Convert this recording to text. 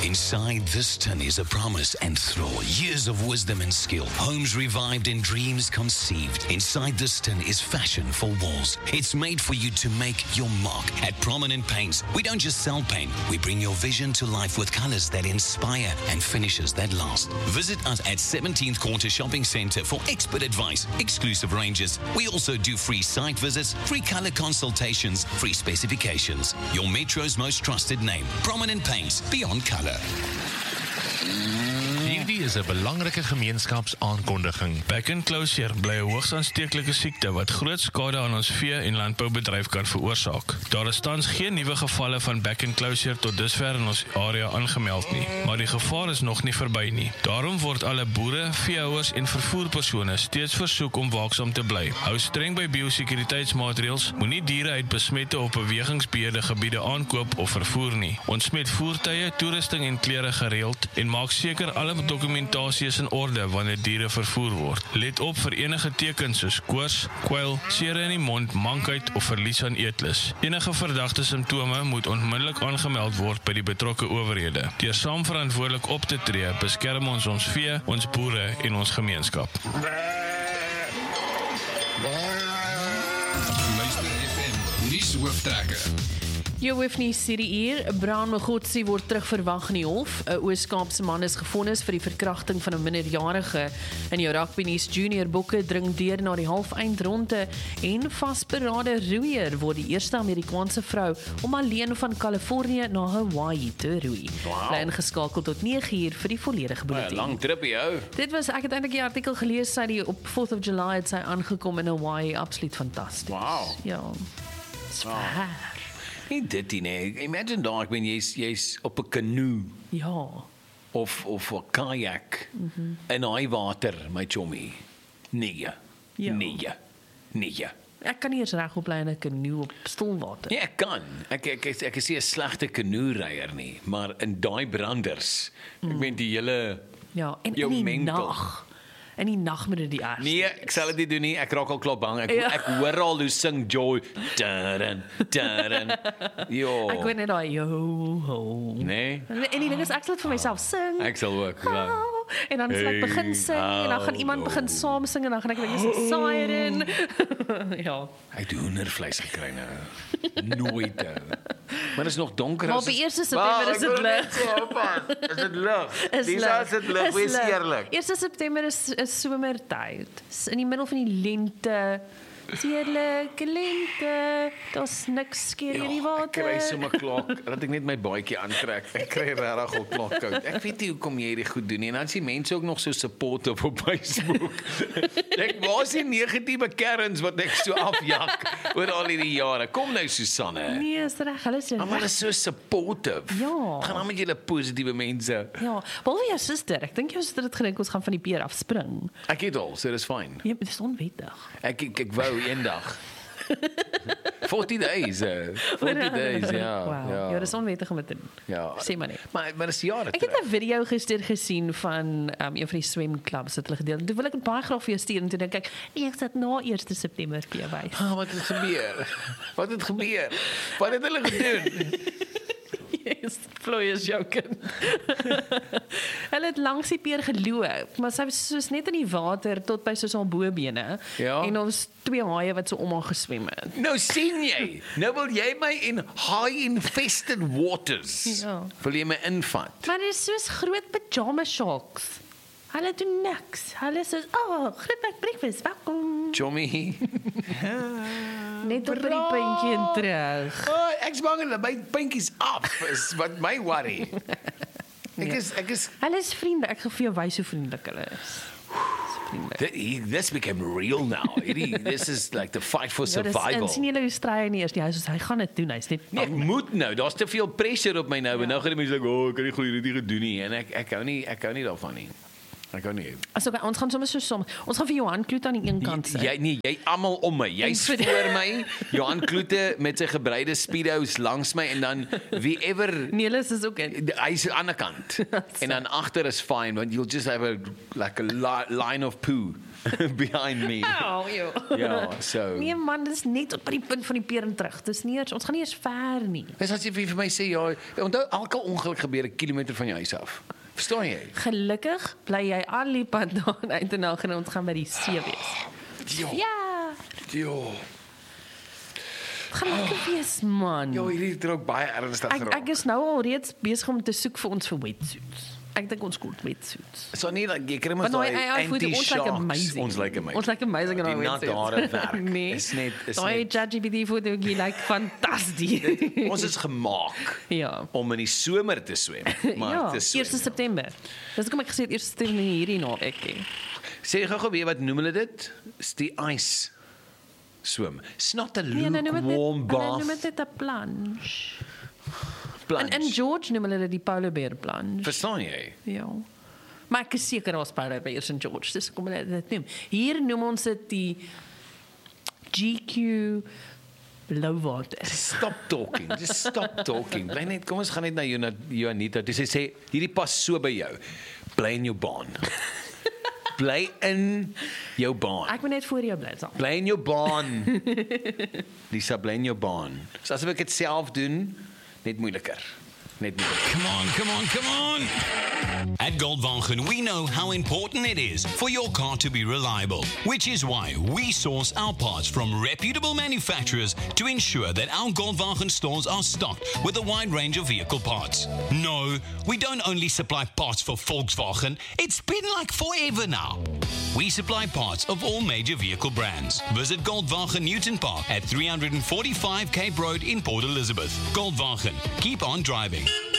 Inside this tin is a promise and thrill, years of wisdom and skill, homes revived and dreams conceived. Inside this tin is fashion for walls. It's made for you to make your mark. At Prominent Paints, we don't just sell paint, we bring your vision to life with colors that inspire and finishes that last. Visit us at 17th Quarter Shopping Centre for expert advice, exclusive ranges. We also do free site visits, free color consultations, free specifications. Your Metro's most trusted name, Prominent Paints, beyond color. Hierdie is 'n belangrike gemeenskapsaankondiging. Back enclosure bly 'n hoogs aansteeklike siekte wat groot skade aan ons vee- en landboubedryf kan veroorsaak. Daar is tans geen nuwe gevalle van back enclosure tot dusver in ons area aangemeld nie, maar die gevaar is nog nie verby nie. Daarom word alle boere, veehouers en vervoerpersone steeds versoek om waaksaam te bly. Hou streng by biosekuriteitsmaatreëls, moenie diere uit besmette of bewegingsbeheerde gebiede aankoop of vervoer nie. Ontsmet voertuie, toerusting en klere gereeld en maak seker alle dokumentasie is in orde wanneer diere vervoer word. Let op vir enige tekens soos koors, kwyl, sere in die mond, mankheid of verlies aan eetlus. Enige verdagte simptome moet onmiddellik aangemeld word by die betrokke owerhede. Deur saam verantwoordelik op te tree, beskerm ons vee, ons boere en ons gemeenskap. Luister FM, nuus hooftrekker. Jou hoofnuus hierdie uur, Brown Mogotsi word terug verwag in die hof. 'n Oos-Kaapse man is gefonnis vir die verkrachting van 'n minderjarige. In jou rugbynuus, Junior Bokke dring deur na die halfeindronde en vasberade roeier word die eerste Amerikaanse vrou om alleen van Kalifornië na Hawaii te roei. Bly ingeskakel tot 9 uur vir die volledige bulletin. Lang tripie, ou. Dit was, ek het eintlik die artikel gelees, sy die op 4th of July het sy aangekom in Hawaii, absoluut fantasties. Wow. Ja, zwaar. Nie dit nie. Imagine daar, ek ben jy's op 'n canoe Ja. of 'n kajak in daai water, my chommy. Nee. Ja. Nee. Ek kan nie eens regop bly in 'n canoe op stilwater. Ja, ek kan. Ek is nie 'n slegte canoe-ryer nie, maar in daai branders, ek meen die hele Ja, en jou in die mental. nag. In die nag moet dit die ergste. Nee, ek sal dit nie doen nie. Ek raak al klop bang. Ja. Ek hoor al hoe sing Joy. Taran. Jo. Ek weet net daai ho. Nee. En die ding is, ek sal dit vir myself sing. Ek sal ook. Ja. En dan sal ek begin sing en dan gaan iemand begin saam sing en dan gaan ek net so siren. Ja. Hy het hoendervleis gekry nou. Nooit. Maar is nog donker. Maar op die 1 September is dit lig. Is dit lig? Is Dis lig. as dit lig, Is wees lig. eerlik. 1 September is somertyd. Is in die middel van die lente. Heerlike lente. Daar's niks skeer in die Ek water. kry sommer klok, dat ek net my baadjie aantrek. Ek kry regtig al klokkoud. Ek weet nie hoekom jy hierdie goed doen nie. En dan sien mense ook nog so support op Facebook. Ek was die negatiewe kerns wat ek so afjak oor al hierdie jare. Kom nou Susanne. Nee, is reg. Hulle is Almal reg. is so supportive. Ja. Gaan aan met julle positiewe mense. Ja, behalwe jou suster. Ek dink jou suster het gedink ons gaan van die pier af spring. Ek het al, so dis fyn. Ja, dit is onwettig. Ek wou eendag. 40 days. 40 days, ja. Wow. Ja, dis onwettig om dit te doen. Ja. Sê maar net. Maar dis jare Ek het 'n video gister gesien van een van die swemklubs wat hulle gedeel het. Toe wil ek dit baie graag vir jou stuur en toe dink ek, nee, ek sit na 1 September vir jou wys. Wat het gebeur? Wat het gebeur? Wat het hulle gedoen? Yes, Floy is jou kind. Hulle het langs die pier geloop, maar sy was soos net in die water tot by soos haar bobene. Ja. En ons 2 haie wat so om haar geswem het. Nou sien jy. Nou wil jy my in high infested waters. Ja. Wil jy my invat? Maar dit is soos groot pyjama sharks. Hulle doen niks. Hulle is soos, groot breakfast, welkom. Chommy. Net op by die puntjie en terug. Ek's bang hulle my puntjies af is wat my worry. Ek is Hulle is vriende. Ek gaan vir jou wys hoe vriendelik hulle is. this became real now. This is like the fight for Ja, dis survival. en sien julle hoe stry hy nie eers nie. Hy gaan dit doen. Hy's net Nee, ek moet nou. Daar's te veel pressure op my nou. En nou gaan die mense like, kan nie glo jy het dit nie gedoen nie. En ek hou nie daarvan nie. Ek hou nie. As okay, ons gaan sommer so som. Ons gaan vir Johan Kloete aan die een kant sit. Jy almal om my. Jy's En vir- voor my. Johan Kloete met sy gebreide speedos langs my en dan wie ever Nelis is ook in. hy's aan die ander kant. En dan agter is fine want you'll just have a line of poo behind me. Oh, joh. Ja, so. Nee man, dis net tot by die punt van die peren terug. Dis nie ons gaan nie eens ver nie. Dis as jy vir my sê ja, onthou elke ongeluk gebeur 'n kilometer van jou huis af. Verstaan jy? Gelukkig bly jy al die pad daar uit en aan ons gaan by die see wees. Jo. Ja, Jo. gaan lekker wees man. Jo, hierdie druk baie ernstig geraak. Ek is nou al reeds besig om te soek vir ons vir wetsuits. Ek dink ons kort wetsuits. So nie dat jy kry mos Maar daai ons lyk anti-shocks. amazing. Ons lyk amazing. Ons lyk amazing in Die our nat wetsuits. hare werk. Nee. Is net Daai ChatGPT foto jy lyk fantasties. ons is gemaak Ja. om in die somer te swem, maar Ja, te swem. 1 September. Dis hoekom ek gesê het 1 September nie hierdie naweek nie. Sê gou-gou weer wat noem hulle dit? Is die ice swim. It's not a Nee, hulle noem lukewarm bath dit 'n plunge. plunge. In George noem hulle dit die polar bear plunge. Verstaan jy? Ja. Maar ek is seker daar's polar bears in George. Dis kom hulle dit noem. Hier noem ons dit die GQ Blouwater. Stop talking. Just stop talking. Bly net, kom ons gaan net na Janita. Dis sy sê hierdie pas so by jou. Bly in jou baan. Bly in jou baan. Ek moet net voor jou bly. Bly in jou baan. Lisa, bly in jou baan. So asof ek dit self doen, net moeiliker. Net moeiliker. Come on. At Goldwagen, we know how important it is for your car to be reliable, which is why we source our parts from reputable manufacturers to ensure that our Goldwagen stores are stocked with a wide range of vehicle parts. No, we don't only supply parts for Volkswagen, it's been like forever now. We supply parts of all major vehicle brands. Visit Goldwagen Newton Park at 345 Cape Road in Port Elizabeth. Goldwagen, keep on driving.